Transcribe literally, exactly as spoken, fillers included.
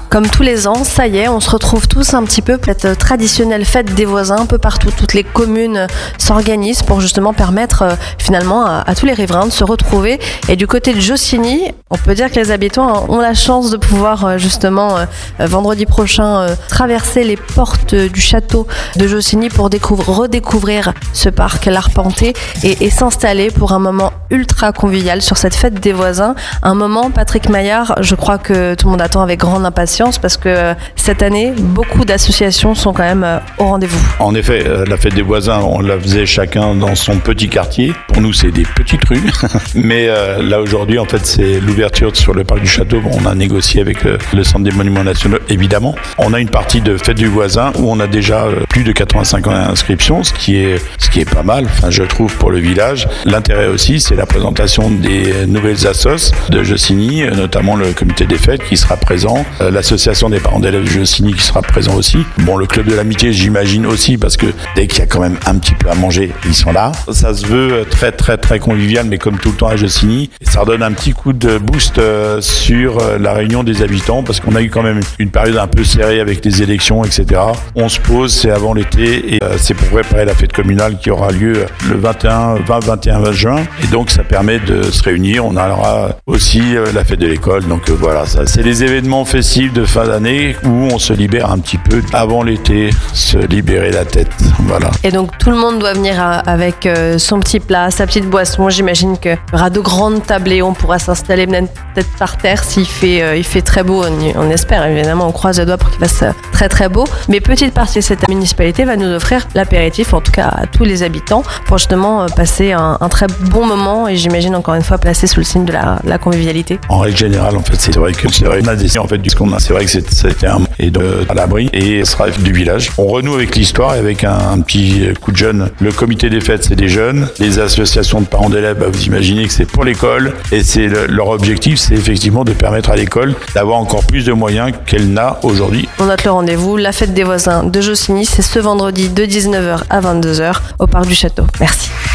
Comme tous les ans, ça y est, on se retrouve tous un petit peu pour cette traditionnelle fête des voisins un peu partout. Toutes les communes s'organisent pour justement permettre euh, finalement à, à tous les riverains de se retrouver. Et du côté de Jossigny, on peut dire que les habitants ont la chance de pouvoir euh, justement euh, vendredi prochain euh, traverser les portes du château de Jossigny pour découvrir, redécouvrir ce parc, l'arpenter et, et s'installer pour un moment ultra convivial sur cette fête des voisins. Un moment, Patrick Maillard, je crois que tout le monde attend avec grande impatience parce que euh, cette année, beaucoup d'associations sont quand même euh, au rendez-vous. En effet, euh, la fête des voisins, on la faisait chacun dans son petit quartier. Pour nous, c'est des petites rues. Mais euh, là, aujourd'hui, en fait, c'est l'ouverture sur le parc du château. On a négocié avec le, le Centre des Monuments Nationaux, évidemment. On a une partie de fête du voisin où on a déjà euh, plus de quatre-vingt-cinq inscriptions, ce qui est, ce qui est pas mal, enfin, je trouve, pour le village. L'intérêt aussi, c'est la présentation des nouvelles assos de Jossigny, notamment le comité des fêtes qui sera présent, euh, l'association des parents d'élèves de Jossigny qui sera présent aussi. Bon, le club de l'amitié, j'imagine aussi, parce que dès qu'il y a quand même un petit peu à manger, ils sont là. Ça se veut très, très, très convivial, mais comme tout le temps à Jossigny, ça redonne un petit coup de boost euh, sur euh, la réunion des habitants, parce qu'on a eu quand même une période un peu serrée avec les élections, et cetera. On se pose, c'est avant l'été, et euh, c'est pour préparer la fête communale qui aura lieu le vingt et un, vingt, vingt et un juin, et donc ça permet de se réunir. On aura aussi euh, la fête de l'école, donc euh, voilà, ça, c'est des événements festifs de fin d'année où on se libère un petit peu avant l'été, se libérer la tête, voilà. Et donc tout le monde doit venir à, avec euh, son petit plat, sa petite boisson. J'imagine qu'il y aura de grandes tablées, on pourra s'installer peut-être par terre s'il fait, euh, il fait très beau, on, on espère évidemment, on croise les doigts pour qu'il fasse euh, très très beau. Mais petite partie de cette municipalité va nous offrir l'apéritif, en tout cas à tous les habitants, pour justement euh, passer un, un très bon moment et j'imagine encore une fois placé sous le signe de la, la convivialité. En règle générale, en fait, c'est vrai que c'est vrai, on a décidé en fait du ce qu'on a, c'est vrai que c'est, c'était un et donc, à l'abri et ce sera du village. On renoue avec l'histoire et avec un, un petit coup de jeunes. Le comité des fêtes, c'est des jeunes. Les associations de parents d'élèves, bah, vous imaginez que c'est pour l'école et c'est le, leur objectif, c'est effectivement de permettre à l'école d'avoir encore plus de moyens qu'elle n'a aujourd'hui. On note le rendez-vous, la fête des voisins de Jossigny, c'est ce vendredi de dix-neuf heures à vingt-deux heures au parc du château. Merci.